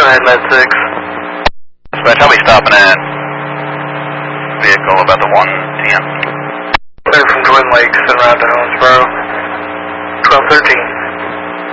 ahead, Med 6. Dispatch, I'll be stopping at vehicle about the 110. Clear from Twin Lakes and route to Owensboro. 1213.